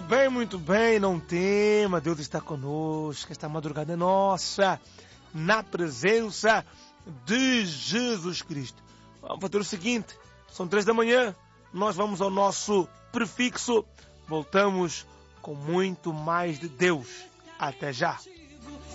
muito bem, não tema, Deus está conosco, esta madrugada é nossa, na presença de Jesus Cristo. Vamos fazer o seguinte, são 3 da manhã, nós vamos ao nosso prefixo, voltamos com muito mais de Deus. Até já!